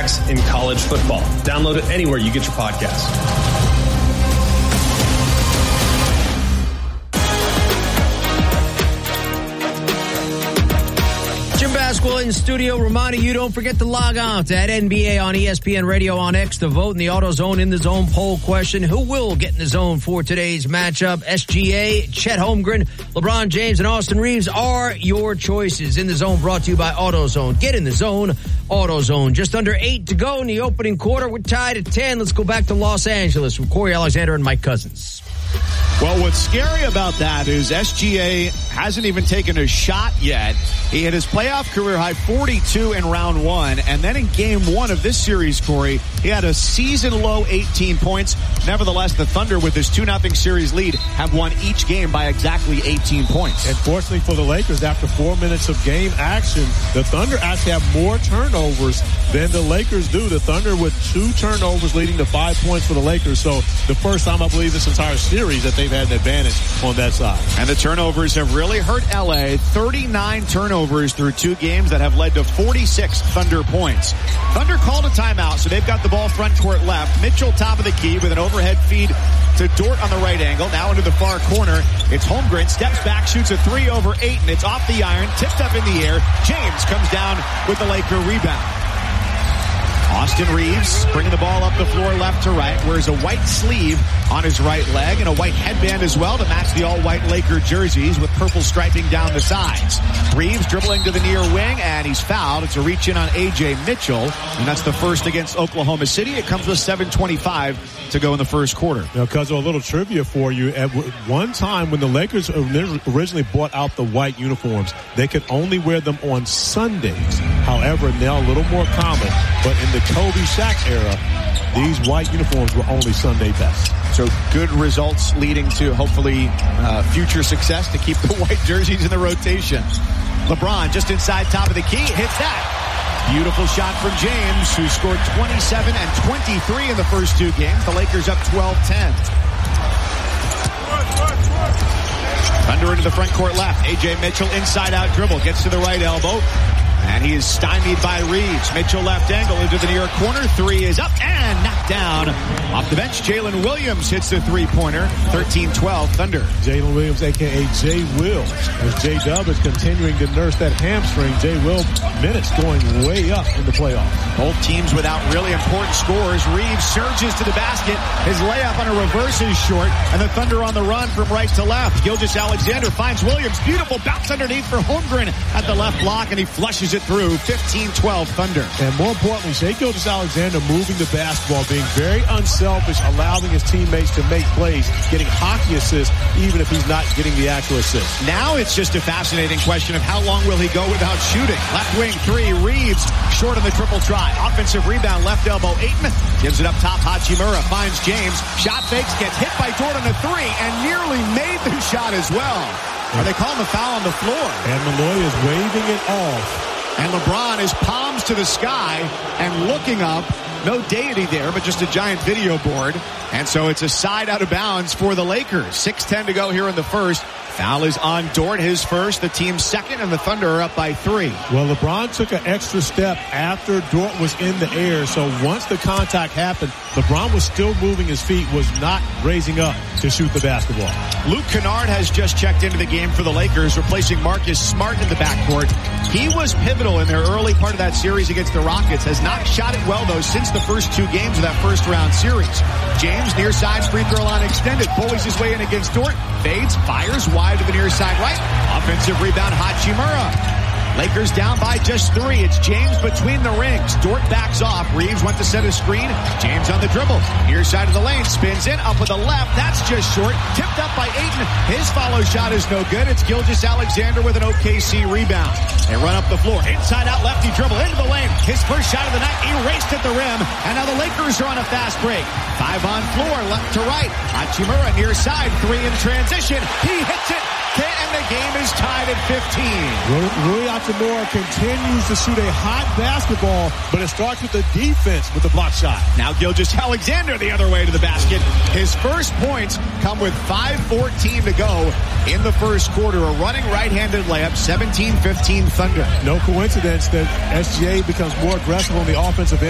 quarterbacks in college football. Download it anywhere you get your podcasts. Jim Basquil in studio, reminding you don't forget to log on to @NBA on ESPN Radio on X to vote in the AutoZone in the Zone poll question. Who will get in the zone for today's matchup? SGA, Chet Holmgren, LeBron James, and Austin Reeves are your choices. In the Zone brought to you by AutoZone. Get in the zone, AutoZone. Just under 8 to go in the opening quarter. We're tied at 10. Let's go back to Los Angeles with Corey Alexander and Mike Cousins. Well, what's scary about that is SGA hasn't even taken a shot yet. He had his playoff career high 42 in round one, and then in game one of this series, Corey, he had a season low 18 points. Nevertheless, the Thunder, with this 2-0 series lead, have won each game by exactly 18 points. And fortunately for the Lakers, after 4 minutes of game action, the Thunder actually have more turnovers than the Lakers do. The Thunder with 2 turnovers leading to 5 points for the Lakers. So the first time, I believe, this entire series that they've had an advantage on that side. And the turnovers have really hurt LA. 39 turnovers through 2 games that have led to 46 Thunder points. Thunder called a timeout, so they've got the ball front court left. Mitchell top of the key with an overhead feed to Dort on the right angle. Now into the far corner. It's Holmgren, steps back, shoots a 3 over Ayton. It's off the iron, tipped up in the air. James comes down with the Laker rebound. Austin Reeves bringing the ball up the floor left to right, wears a white sleeve on his right leg and a white headband as well to match the all-white Laker jerseys with purple striping down the sides. Reeves dribbling to the near wing, and he's fouled. It's a reach in on A.J. Mitchell, and that's the first against Oklahoma City. It comes with 7:25 to go in the first quarter. Now, because of a little trivia for you, at one time when the Lakers originally brought out the white uniforms, they could only wear them on Sundays. However, now a little more common, but in the Kobe Shaq era, these white uniforms were only Sunday best. So good results leading to hopefully future success to keep the white jerseys in the rotation. LeBron just inside top of the key, hits that. Beautiful shot from James, who scored 27 and 23 in the first 2 games. The Lakers up 12-10. Thunder into the front court left. A.J. Mitchell inside out dribble, gets to the right elbow. And he is stymied by Reeves. Mitchell left angle into the near corner. 3 is up and knocked down. Off the bench, Jalen Williams hits the 3-pointer. 13-12 Thunder. Jalen Williams, a.k.a. Jay Will. As J-Dub is continuing to nurse that hamstring, Jay Will minutes going way up in the playoffs. Both teams without really important scores. Reeves surges to the basket. His layup on a reverse is short. And the Thunder on the run from right to left. Gilgeous-Alexander finds Williams. Beautiful bounce underneath for Holmgren at the left block, and he flushes it through. 15-12 Thunder. And more importantly, Shai Gilgeous-Alexander moving the basketball, being very unselfish, allowing his teammates to make plays, getting hockey assists, even if he's not getting the actual assist. Now it's just a fascinating question of how long will he go without shooting. Left wing 3, Reeves short on the triple try. Offensive rebound, left elbow, Ayton gives it up top. Hachimura finds James. Shot fakes, gets hit by Dort on the 3, and nearly made the shot as well. Are they calling the foul on the floor? And Malloy is waving it off. And LeBron is palms to the sky and looking up. No deity there, but just a giant video board. And so it's a side out of bounds for the Lakers. 6:10 to go here in the first. Foul is on Dort, his first, the team's second, and the Thunder are up by 3. Well, LeBron took an extra step after Dort was in the air, so once the contact happened, LeBron was still moving his feet, was not raising up to shoot the basketball. Luke Kennard has just checked into the game for the Lakers, replacing Marcus Smart in the backcourt. He was pivotal in their early part of that series against the Rockets, has not shot it well, though, since the first 2 games of that first-round series. James, near side, free throw line extended, bullies his way in against Dort, fades, fires wide to the near side right. Offensive rebound, Hachimura. Lakers down by just 3. It's James between the rings. Dort backs off. Reeves went to set a screen. James on the dribble. Near side of the lane. Spins in. Up with the left. That's just short. Tipped up by Ayton. His follow shot is no good. It's Gilgeous-Alexander with an OKC rebound. They run up the floor. Inside out lefty dribble into the lane. His first shot of the night erased at the rim. And now the Lakers are on a fast break. 5 on floor. Left to right. Hachimura near side. 3 in transition. He hits it. And the game is tied at 15. Rui Hachimura continues to shoot a hot basketball, but it starts with the defense with the block shot. Now Gilgeous-Alexander the other way to the basket. His first points come with 5:14 to go in the first quarter. A running right-handed layup, 17-15 Thunder. No coincidence that SGA becomes more aggressive on the offensive end.